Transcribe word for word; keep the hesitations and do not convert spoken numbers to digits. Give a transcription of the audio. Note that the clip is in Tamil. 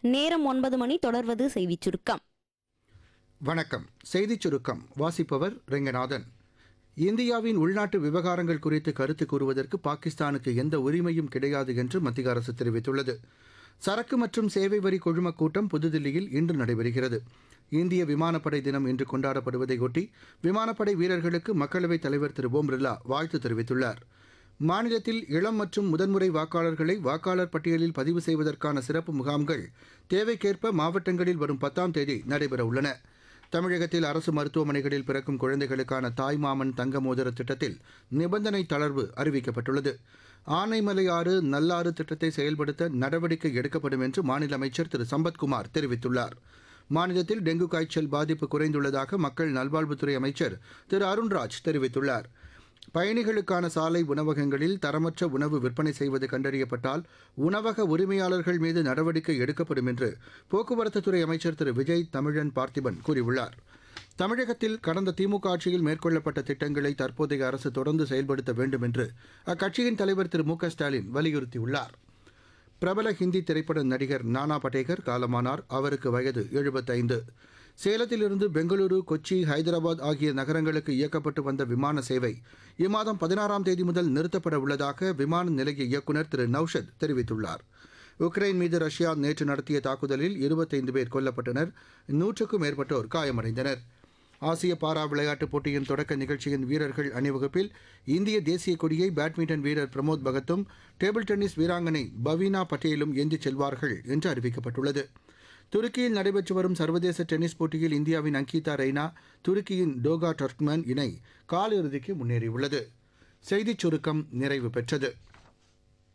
நேரம் ஒன்பது மணி. தொடர்வது செய்திச் சுருக்கம். வணக்கம். செய்திச் சுருக்கம் வாசிப்பவர் ரெங்கநாதன். இந்தியாவின் உள்நாட்டு விவகாரங்கள் குறித்து கருத்து கூறுவதற்கு பாகிஸ்தானுக்கு எந்த உரிமையும் கிடையாது என்று மத்திய அரசு தெரிவித்துள்ளது. சரக்கு மற்றும் சேவை வரி குழுமக் கூட்டம் புதுதில்லியில் இன்று நடைபெறுகிறது. இந்திய விமானப்படை தினம் இன்று கொண்டாடப்படுவதையொட்டி விமானப்படை வீரர்களுக்கு மக்களவைத் தலைவர் திரு ஓம் பிர்லா வாழ்த்து தெரிவித்துள்ளார். மாநிலத்தில் இளம் மற்றும் முதன்முறை வாக்காளர்களை வாக்காளர் பட்டியலில் பதிவு செய்வதற்கான சிறப்பு முகாம்கள் தேவைக்கேற்ப மாவட்டங்களில் வரும் பத்தாம் தேதி நடைபெறவுள்ளன. தமிழகத்தில் அரசு மருத்துவமனைகளில் பிறக்கும் குழந்தைகளுக்கான தாய்மாமன் தங்க மோதிர திட்டத்தில் நிபந்தனை தளர்வு அறிவிக்கப்பட்டுள்ளது. ஆனைமலையாறு நல்லாறு திட்டத்தை செயல்படுத்த நடவடிக்கை எடுக்கப்படும் என்று மாநில அமைச்சர் திரு சம்பத்குமார் தெரிவித்துள்ளார். மாநிலத்தில் டெங்கு காய்ச்சல் பாதிப்பு குறைந்துள்ளதாக மக்கள் நல்வாழ்வுத்துறை அமைச்சர் திரு அருண்ராஜ் தெரிவித்துள்ளார். பயணிகளுக்கான சாலை உணவகங்களில் தரமற்ற உணவு விற்பனை செய்வது கண்டறியப்பட்டால் உணவக உரிமையாளர்கள் மீது நடவடிக்கை எடுக்கப்படும் என்று போக்குவரத்துத்துறை அமைச்சர் திரு விஜய் தமிழன் பார்த்திபன் கூறியுள்ளார். தமிழகத்தில் கடந்த திமுக ஆட்சியில் மேற்கொள்ளப்பட்ட திட்டங்களை தற்போதைய அரசு தொடர்ந்து செயல்படுத்த வேண்டும் என்று அக்கட்சியின் தலைவர் திரு மு க ஸ்டாலின் வலியுறுத்தியுள்ளார். பிரபல ஹிந்தி திரைப்பட நடிகர் நானா படேகர் காலமானார். அவருக்கு வயது எழுபத்தைந்து. சேலத்திலிருந்து பெங்களூரு, கொச்சி, ஹைதராபாத் ஆகிய நகரங்களுக்கு இயக்கப்பட்டு வந்த விமான சேவை இம்மாதம் பதினாறாம் தேதி முதல் நிறுத்தப்பட உள்ளதாக விமான நிலைய இயக்குநர் திரு நௌஷத் தெரிவித்துள்ளார். உக்ரைன் மீது ரஷ்யா நேற்று நடத்திய தாக்குதலில் இருபத்தைந்து பேர் கொல்லப்பட்டனர். நூற்றுக்கும் மேற்பட்டோர் காயமடைந்தனர். ஆசிய பாரா விளையாட்டுப் போட்டியின் தொடக்க நிகழ்ச்சியின் வீரர்கள் அணிவகுப்பில் இந்திய தேசிய கொடியை பேட்மிண்டன் வீரர் பிரமோத் பகத்தும் டேபிள் டென்னிஸ் வீராங்கனை பவீனா பட்டேலும் ஏந்திச் செல்வார்கள் என்று அறிவிக்கப்பட்டுள்ளது. துருக்கியில் நடைபெற்று வரும் சர்வதேச டென்னிஸ் போட்டியில் இந்தியாவின் அங்கிதா ரெய்னா துருக்கியின் டோகா டர்க்மன் இணை காலிறுதிக்கு முன்னேறியுள்ளது. செய்திச் சுருக்கம் நிறைவு பெற்றது.